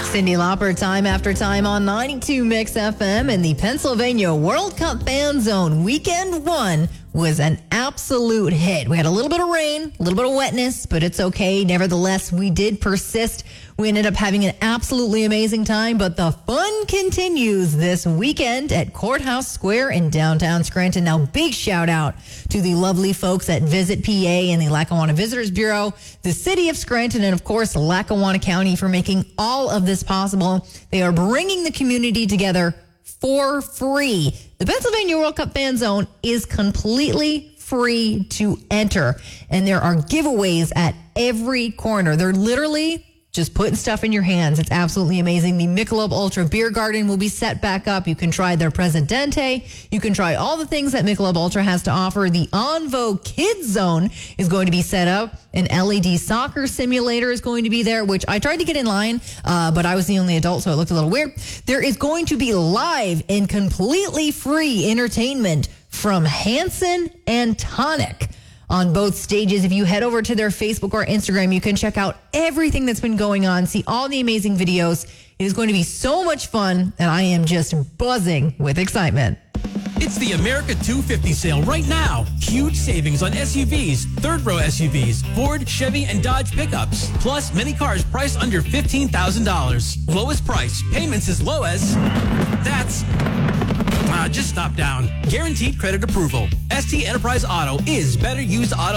Cyndi Lauper, time after time on 92 Mix FM, and the Pennsylvania World Cup Fan Zone Weekend 1 was an absolute hit. We had a little bit of rain, a little bit of wetness, but it's okay. Nevertheless, we did persist. We ended up having an absolutely amazing time, but the fun continues this weekend at Courthouse Square in downtown Scranton. Now, big shout out to the lovely folks at Visit PA and the Lackawanna Visitors Bureau, the city of Scranton, and of course, Lackawanna County for making all of this possible. They are bringing the community together for free. The Pennsylvania World Cup Fan Zone is completely free to enter, and there are giveaways at every corner. They're literally just putting stuff in your hands. It's absolutely amazing. The Michelob Ultra Beer Garden will be set back up. You can try their Presidente. You can try all the things that Michelob Ultra has to offer. The Envo Kids Zone is going to be set up. An LED soccer simulator is going to be there, which I tried to get in line, but I was the only adult, so it looked a little weird. There is going to be live and completely free entertainment from Hanson and Tonic on both stages. If you head over to their Facebook or Instagram, you can check out everything that's been going on, see all the amazing videos. It is going to be so much fun, and I am just buzzing with excitement. It's the America 250 sale right now. Huge savings on SUVs, third-row SUVs, Ford, Chevy, and Dodge pickups. Plus, many cars priced under $15,000. Lowest price. Payments as low as... just stop down. Guaranteed credit approval. ST Enterprise Auto is better used auto